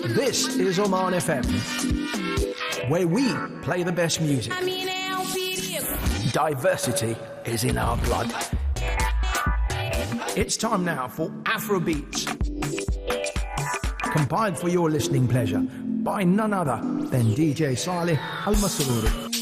This is Oman FM, where we play the best music. Diversity is in our blood. It's time now for Afrobeats, compiled for your listening pleasure by none other than DJ Saleh Al Masrouri.